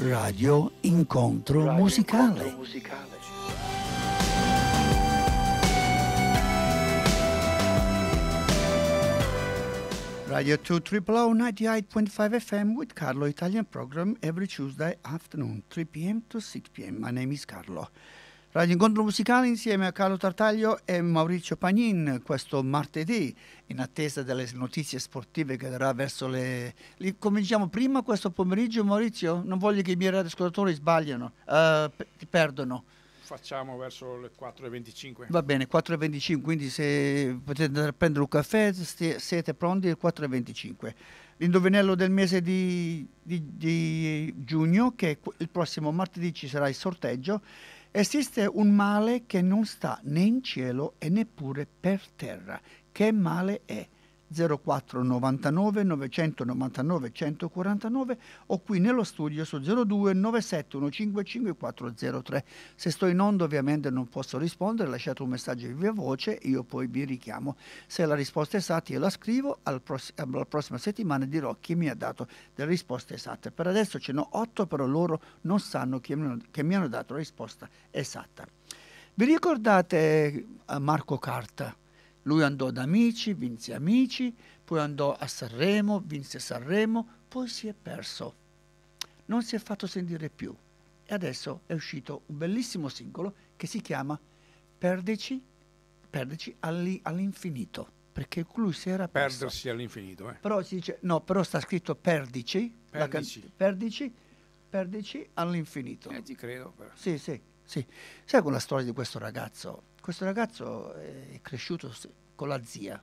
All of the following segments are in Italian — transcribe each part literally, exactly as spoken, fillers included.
Radio Incontro Radio Musicale. Incontro musicale. Radio two Triple O ninety-eight point five F M with Carlo Italian program every Tuesday afternoon, three p m to six p m. My name is Carlo. Radio Incontro Musicale insieme a Carlo Tartaglio e Maurizio Pagnin questo martedì, in attesa delle notizie sportive che darà verso le... le cominciamo prima questo pomeriggio, Maurizio? Non voglio che i miei radioascoltatori sbagliano, uh, ti perdono. Facciamo verso le quattro e venticinque. Va bene, quattro e venticinque, quindi se potete andare a prendere un caffè, st- siete pronti alle quattro e venticinque. L'indovinello del mese di, di, di giugno, che il prossimo martedì ci sarà il sorteggio. Esiste un male che non sta né in cielo e neppure per terra. Che male è? zero quattro novantanove novecentonovantanove centoquarantanove o qui nello studio su zero due nove sette uno cinque cinque quattro zero tre. Se sto in onda ovviamente non posso rispondere, lasciate un messaggio di via voce, io poi vi richiamo. Se la risposta è esatta io la scrivo, al pross- alla prossima settimana dirò chi mi ha dato delle risposte esatte. Per adesso ce n'ho otto, però loro non sanno che mi hanno, che mi hanno dato la risposta esatta. Vi ricordate a Marco Carta? Lui andò da Amici, vinse Amici, poi andò a Sanremo, vinse Sanremo, poi si è perso. Non si è fatto sentire più. E adesso è uscito un bellissimo singolo che si chiama Perderci, perderci all'i, all'infinito. Perché lui si era perso. Perdersi all'infinito, eh. Però si dice, no, però sta scritto Perdici. Perdici. Can- perdici, perdici all'infinito. Eh, ti credo. Però. Sì, sì, sì. Sai con la storia di questo ragazzo? Questo ragazzo è cresciuto con la zia.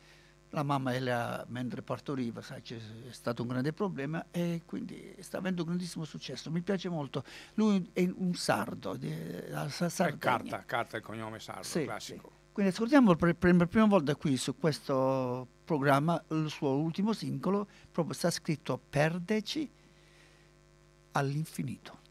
La mamma, era, mentre partoriva, sai, c'è stato un grande problema e quindi sta avendo un grandissimo successo. Mi piace molto. Lui è un sardo, la Sardegna. Carta, Carta è il cognome sardo, sì, classico. Sì. Quindi ascoltiamo per, per la prima volta qui su questo programma il suo ultimo singolo, proprio sta scritto Perderci all'infinito.